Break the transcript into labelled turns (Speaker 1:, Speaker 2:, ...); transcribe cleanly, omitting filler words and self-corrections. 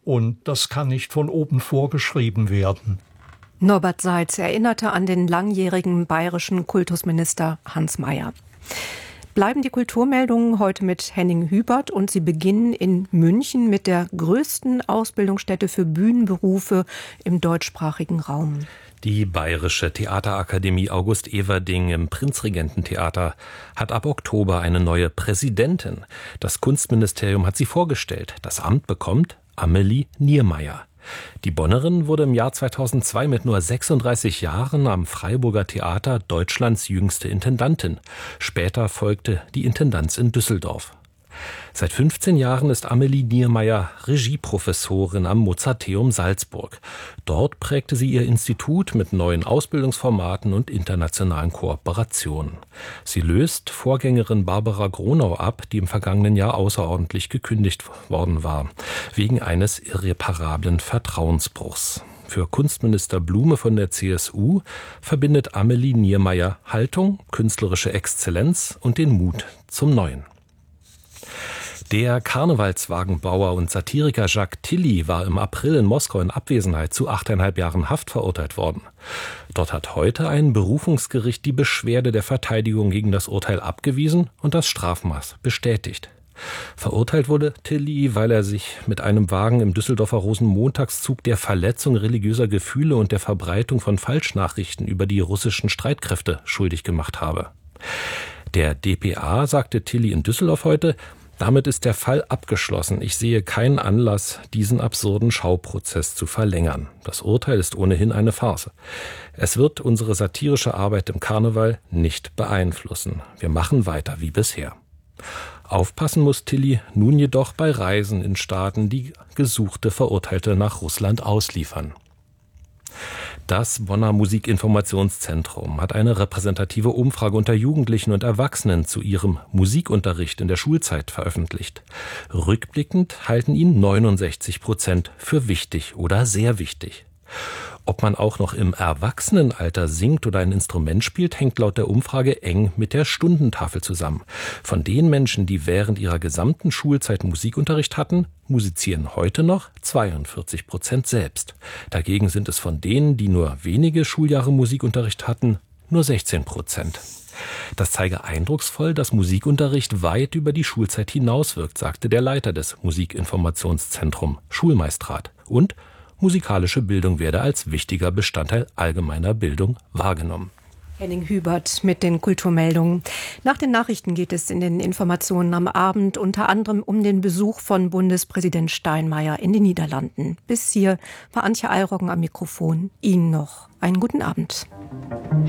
Speaker 1: Und das kann nicht von oben vorgeschrieben werden.
Speaker 2: Norbert Seitz erinnerte an den langjährigen bayerischen Kultusminister Hans Mayer. Bleiben die Kulturmeldungen heute mit Henning Hubert und sie beginnen in München mit der größten Ausbildungsstätte für Bühnenberufe im deutschsprachigen Raum.
Speaker 3: Die Bayerische Theaterakademie August Everding im Prinzregententheater hat ab Oktober eine neue Präsidentin. Das Kunstministerium hat sie vorgestellt. Das Amt bekommt Amelie Niermeyer. Die Bonnerin wurde im Jahr 2002 mit nur 36 Jahren am Freiburger Theater Deutschlands jüngste Intendantin. Später folgte die Intendanz in Düsseldorf. Seit 15 Jahren ist Amelie Niermeyer Regieprofessorin am Mozarteum Salzburg. Dort prägte sie ihr Institut mit neuen Ausbildungsformaten und internationalen Kooperationen. Sie löst Vorgängerin Barbara Gronau ab, die im vergangenen Jahr außerordentlich gekündigt worden war, wegen eines irreparablen Vertrauensbruchs. Für Kunstminister Blume von der CSU verbindet Amelie Niermeyer Haltung, künstlerische Exzellenz und den Mut zum Neuen. Der Karnevalswagenbauer und Satiriker Jacques Tilly war im April in Moskau in Abwesenheit zu 8,5 Jahren Haft verurteilt worden. Dort hat heute ein Berufungsgericht die Beschwerde der Verteidigung gegen das Urteil abgewiesen und das Strafmaß bestätigt. Verurteilt wurde Tilly, weil er sich mit einem Wagen im Düsseldorfer Rosenmontagszug der Verletzung religiöser Gefühle und der Verbreitung von Falschnachrichten über die russischen Streitkräfte schuldig gemacht habe. Der dpa sagte Tilly in Düsseldorf heute: Damit ist der Fall abgeschlossen. Ich sehe keinen Anlass, diesen absurden Schauprozess zu verlängern. Das Urteil ist ohnehin eine Farce. Es wird unsere satirische Arbeit im Karneval nicht beeinflussen. Wir machen weiter wie bisher. Aufpassen muss Tilly nun jedoch bei Reisen in Staaten, die gesuchte Verurteilte nach Russland ausliefern. Das Bonner Musikinformationszentrum hat eine repräsentative Umfrage unter Jugendlichen und Erwachsenen zu ihrem Musikunterricht in der Schulzeit veröffentlicht. Rückblickend halten ihn 69% für wichtig oder sehr wichtig. Ob man auch noch im Erwachsenenalter singt oder ein Instrument spielt, hängt laut der Umfrage eng mit der Stundentafel zusammen. Von den Menschen, die während ihrer gesamten Schulzeit Musikunterricht hatten, musizieren heute noch 42% selbst. Dagegen sind es von denen, die nur wenige Schuljahre Musikunterricht hatten, nur 16%. Das zeige eindrucksvoll, dass Musikunterricht weit über die Schulzeit hinauswirkt, sagte der Leiter des Musikinformationszentrums, Schulmeistrat. Und musikalische Bildung werde als wichtiger Bestandteil allgemeiner Bildung wahrgenommen.
Speaker 2: Henning Hubert mit den Kulturmeldungen. Nach den Nachrichten geht es in den Informationen am Abend unter anderem um den Besuch von Bundespräsident Steinmeier in den Niederlanden. Bis hier war Antje Eilroggen am Mikrofon. Ihnen noch einen guten Abend.